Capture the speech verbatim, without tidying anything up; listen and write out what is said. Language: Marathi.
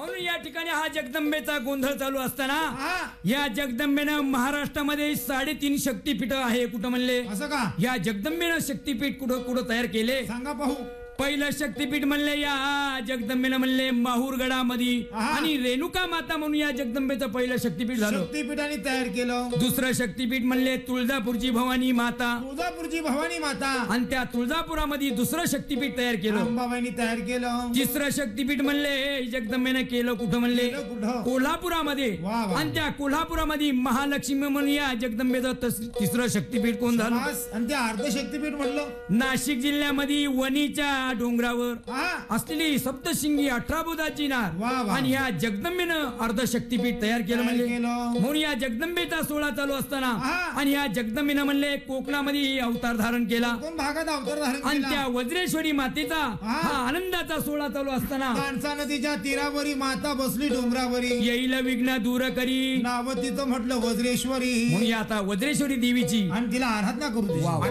म्हणून या ठिकाणी हा जगदंबेचा गोंधळ चालू असताना हा. या जगदंबेनं महाराष्ट्रामध्ये साडेतीन शक्तीपीठ आहे. कुठं म्हणले? असं का? या जगदंबेनं शक्तीपीठ कुठं कुठं तयार केले? सांगा पाहू. पहिलं शक्तीपीठ म्हणले या जगदंबेनं म्हणले माहूरगडामध्ये आहा. आणि रेणुका माता म्हणून या जगदंबेचं पहिलं शक्तीपीठ झालं. शक्तीपीठाने तयार केलं. दुसरं शक्तीपीठ म्हणले तुळजापूरची भवानी माता तुळजापूरची भवानी माता आणि त्या तुळजापुरामध्ये दुसरं शक्तीपीठ तयार केलं. अंबाबाईनी तयार केलं. तिसरं शक्तीपीठ म्हणले जगदंबेनं केलं कुठं म्हणले? केलं कुठं? कोल्हापुरामध्ये. वा वा. आणि त्या कोल्हापुरामध्ये महालक्ष्मी म्हणून या जगदंबेचं तस- तिसरं शक्तीपीठ कोण झालं? समास. आणि ते अर्ध शक्तीपीठ म्हणलं. नाशिक जिल्ह्यामध्ये वणीच्या डोंगरावर हा. असलेली सप्तशिंगी अठरा बुधाची नार वा वा. आणि या जगदंबेनं अर्ध शक्तीपीठ तयार केलं तयार म्हणले. केलं. म्हणून या जगदंबेचा सोहळा चालू असताना हा. आणि या जगदंबेनं म्हणले कोकणामध्ये अवतार धारण केला कोण भागात अवतार धारण आणि केला. त्या वज्रेश्वरी मातेचा हा. हा आनंदाचा सोहळा चालू असताना माणसा नदीच्या तीरावरी माता बसली डोंगरावरी. येईल विघ्न दूर करी नाव तिचं म्हटलं वज्रेश्वरी. म्हणून या आता वज्रेश्वरी देवीची आणि तिला आराधना करू दे. वा वा.